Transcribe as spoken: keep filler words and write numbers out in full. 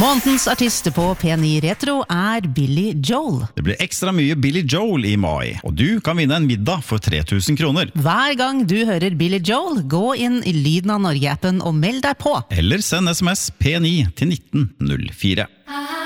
Månedens artist på P ni Retro er Billy Joel. Det blir ekstra mye Billy Joel i mai, og du kan vinne en middag for tre tusen kroner. Hver gang du hører Billy Joel, gå inn i Lyden av Norge-appen og meld deg på. Eller send sms P ni til nitten null fire.